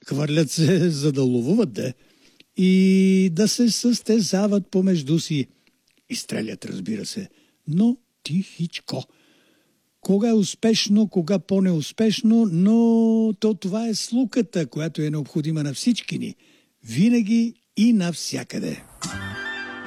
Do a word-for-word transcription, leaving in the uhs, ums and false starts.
Хвърлят се, за да ловуват, де, и да се състезават помежду си. И стрелят, разбира се, но тихичко. Кога е успешно, кога по-неуспешно, но то това е слуката, която е необходима на всички ни. Винаги и навсякъде.